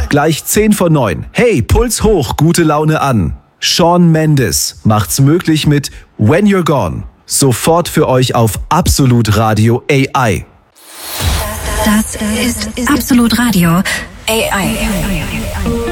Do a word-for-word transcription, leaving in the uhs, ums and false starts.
Gleich zehn vor neun. Hey, Puls hoch, gute Laune an. Shawn Mendes macht's möglich mit When You're Gone. Sofort für euch auf Absolut Radio A I. Das ist Absolut Radio A I.